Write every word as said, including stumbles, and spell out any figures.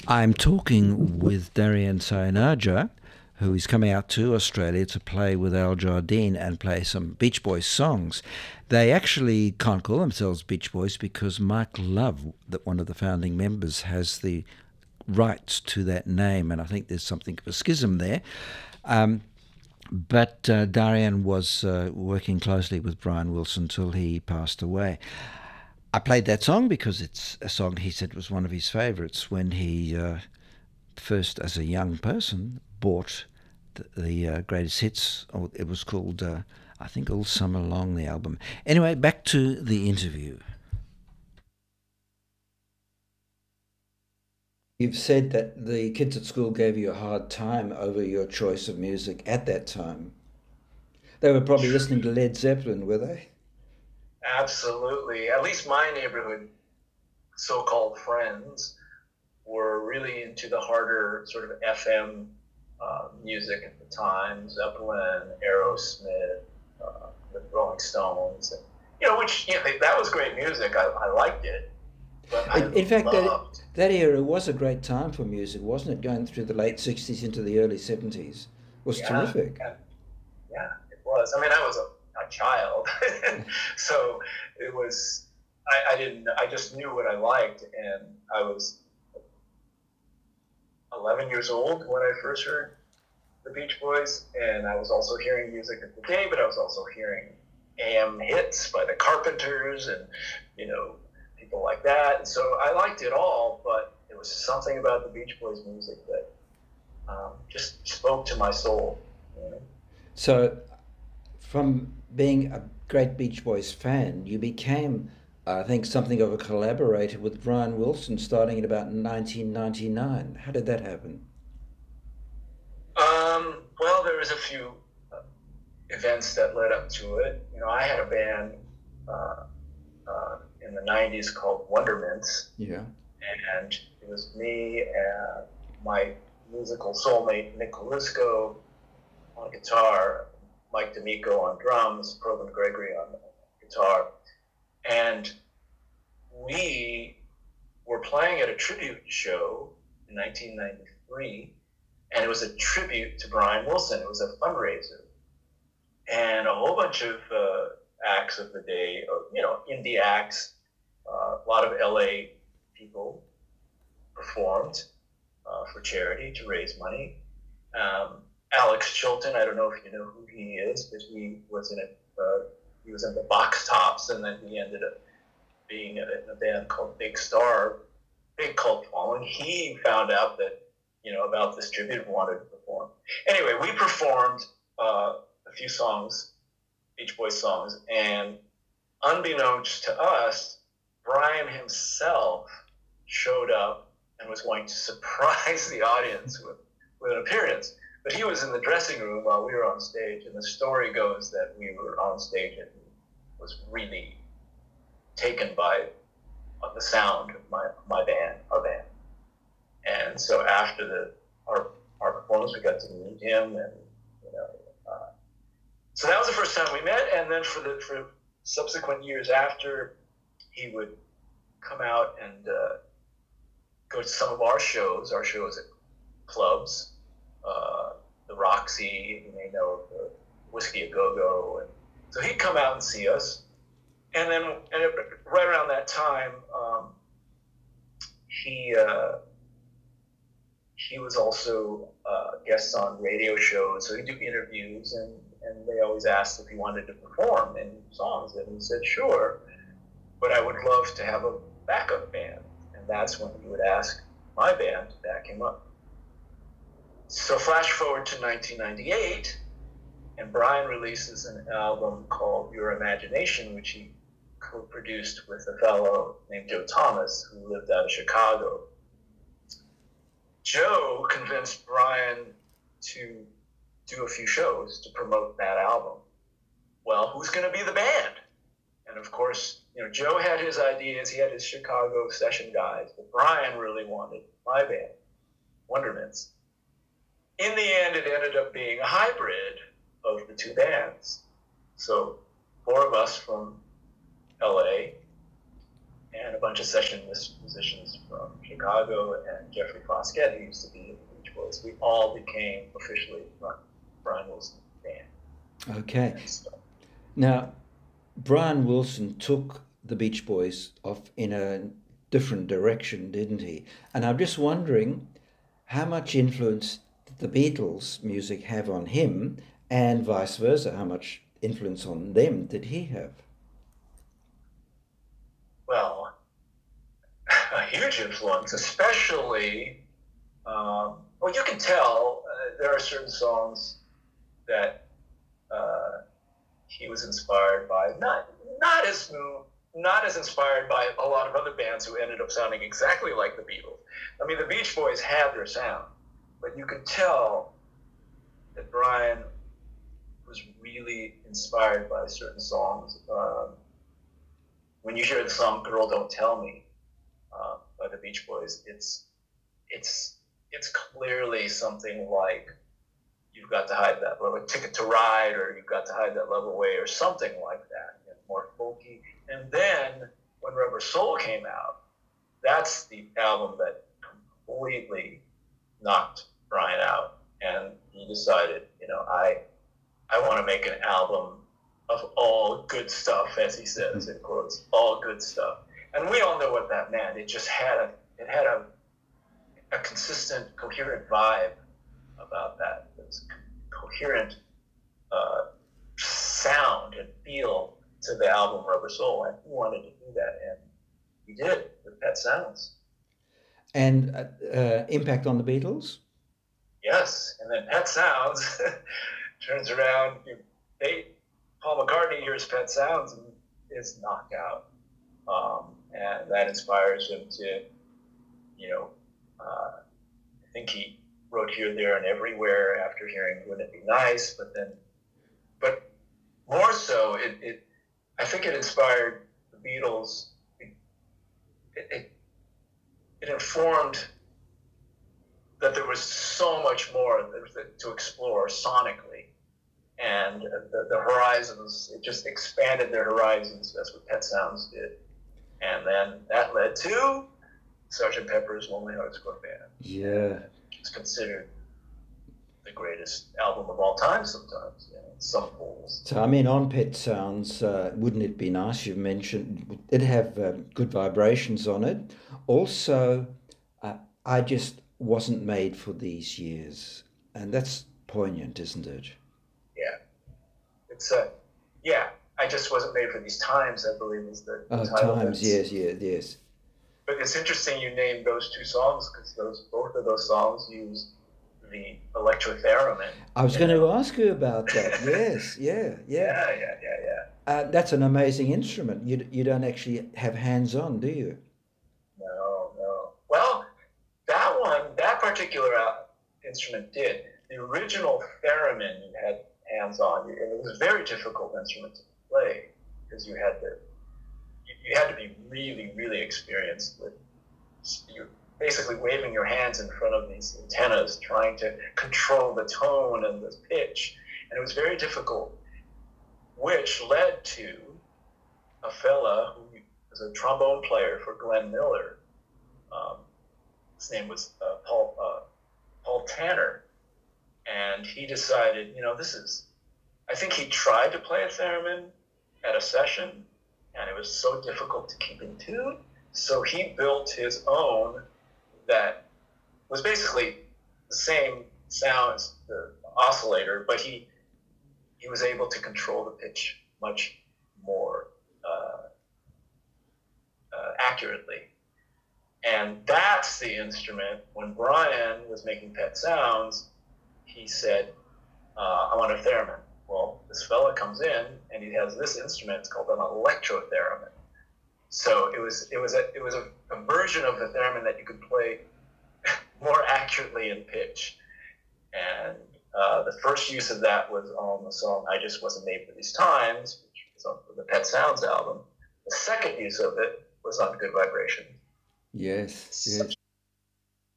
I'm talking with Darian Sayanaja, who is coming out to Australia to play with Al Jardine and play some Beach Boys songs. They actually can't call themselves Beach Boys because Mike Love, that one of the founding members, has the rights to that name, and I think there's something of a schism there. Um, but uh, Darian was uh, working closely with Brian Wilson until he passed away. I played that song because it's a song he said was one of his favourites when he uh, first, as a young person, bought the, the uh, greatest hits. Or it was called, uh, I think, All Summer Long, the album. Anyway, back to the interview. You've said that the kids at school gave you a hard time over your choice of music at that time. They were probably listening to Led Zeppelin, were they? Absolutely. At least my neighborhood so-called friends were really into the harder sort of F M uh, music at the time, Zeppelin, Aerosmith, uh, the Rolling Stones, and, you know, which, you know, that was great music. I, I liked it, but I In, in fact, that loved, that era was a great time for music, wasn't it? Going through the late sixties into the early seventies was yeah, terrific. yeah, yeah, it was. I mean, I was a, a child, so it was. I, I didn't. I just knew what I liked, and I was eleven years old when I first heard the Beach Boys, and I was also hearing music of the day, but I was also hearing A M hits by the Carpenters and, you know, people like that. And so I liked it all, but it was something about the Beach Boys music that um, just spoke to my soul. You know? So, from being a great Beach Boys fan, you became, I think, something of a collaborator with Brian Wilson starting in about nineteen ninety-nine. How did that happen? Um, well, there was a few uh, events that led up to it. You know, I had a band uh, uh, in the nineties called Wondermints, Yeah. and it was me and my musical soulmate Nick Lisco on guitar, Mike D'Amico on drums, Provan Gregory on guitar, and we were playing at a tribute show in nineteen ninety-three, and it was a tribute to Brian Wilson. It was a fundraiser, and a whole bunch of uh, acts of the day, or, you know, indie acts, uh, a lot of L A people performed uh, for charity to raise money. Um, Alex Chilton, I don't know if you know who he is, but he was in it. Uh, he was in the Box Tops, and then he ended up being in a band called Big Star, big cult following. He found out that, you know, about this tribute and wanted to perform. Anyway, we performed uh, a few songs, Beach Boys songs, and unbeknownst to us, Brian himself showed up and was going to surprise the audience with, with an appearance. But he was in the dressing room while we were on stage, and the story goes that we were on stage and he was really taken by the sound of my, my band, our band. And so after the our our performance, we got to meet him, and, you know, uh, so that was the first time we met. And then for the for subsequent years after, he would come out and uh, go to some of our shows, our shows at clubs, uh, the Roxy, you may know, the Whiskey A Go Go, and so he'd come out and see us. And then, and it, right around that time, um, he uh, he was also uh, guests on radio shows, so he'd do interviews, and and they always asked if he wanted to perform in songs, and he said sure, but I would love to have a backup band, and that's when he would ask my band to back him up. So flash forward to nineteen ninety-eight, and Brian releases an album called Your Imagination, which he co-produced with a fellow named Joe Thomas, who lived out of Chicago. Joe convinced Brian to do a few shows to promote that album. Well, who's going to be the band? And of course, you know, Joe had his ideas, he had his Chicago session guys, but Brian really wanted my band, Wondermints. In the end, it ended up being a hybrid of the two bands. So four of us from L A and a bunch of session musicians from Chicago and Jeffrey Foskett, who used to be in the Beach Boys, we all became officially Brian Wilson band. Okay. Now, Brian Wilson took the Beach Boys off in a different direction, didn't he? And I'm just wondering how much influence did the Beatles' music have on him, and vice versa? How much influence on them did he have? Well, a huge influence, especially, um, well, you can tell uh, there are certain songs that uh, he was inspired by, not not as not as inspired by a lot of other bands who ended up sounding exactly like the Beatles. I mean, the Beach Boys had their sound, but you could tell that Brian was really inspired by certain songs. Um, when you hear the song "Girl, Don't Tell Me" uh, by the Beach Boys, it's it's it's clearly something like "You've Got to Hide That Love," "Ticket to Ride," or "You've Got to Hide That Love Away," or something like that, you know, more folky. And then when Rubber Soul came out, that's the album that completely knocked Brian out, and he decided, you know, I I want to make an album of all good stuff, as he says in quotes, all good stuff. And we all know what that meant. It just had a it had a a consistent, coherent vibe about that. It was coherent uh, sound and feel to the album Rubber Soul, and he wanted to do that, and he did with Pet Sounds. And uh, uh, impact on the Beatles? Yes, and then Pet Sounds turns around. You, they, Paul McCartney hears Pet Sounds and is knocked out, um, and that inspires him to, you know, uh, I think he wrote "Here, There, and Everywhere" after hearing "Wouldn't It Be Nice," but then, but more so, it, it I think it inspired the Beatles. It, it, it informed that there was so much more to explore sonically, and the, the horizons, it just expanded their horizons. That's what Pet Sounds did. And then that led to Sergeant Pepper's Lonely Hearts Club Band. Yeah. It's considered the greatest album of all time sometimes, you know, in some polls. So, I mean, on Pet Sounds, uh, Wouldn't It Be Nice, you've mentioned, it have um, good vibrations on it. Also, uh, I just wasn't made for these years. And that's poignant, isn't it? Yeah. It's a, uh, yeah, I just wasn't made for these times, I believe is the, the oh, title. Times, yes, yes, yes. But it's interesting you named those two songs, because those both of those songs use the electrotheremin. I was going know? to ask you about that. Yes, yeah, yeah. Yeah, yeah, yeah, yeah. Uh, that's an amazing instrument. You you don't actually have hands-on, do you? No, no. Well, that one, that particular instrument did. The original theremin you had hands-on, and it was a very difficult instrument to play because you had to you, you had to be really, really experienced with you basically waving your hands in front of these antennas, trying to control the tone and the pitch, and it was very difficult. Which led to a fella who was a trombone player for Glenn Miller. Um, his name was uh, Paul uh, Paul Tanner, and he decided, you know, this is. I think he tried to play a theremin at a session, and it was so difficult to keep in tune. So he built his own that was basically the same sound as the oscillator, but he. he was able to control the pitch much more uh, uh, accurately. And that's the instrument. When Brian was making Pet Sounds, he said, uh, I want a theremin. Well, this fella comes in and he has this instrument. It's called an electrotheremin. So it was it was a it was a, a version of the theremin that you could play more accurately in pitch. And Uh, the first use of that was on the song "I Just Wasn't Made for These Times," which was on the Pet Sounds album. The second use of it was on "Good Vibrations." Yes, yes.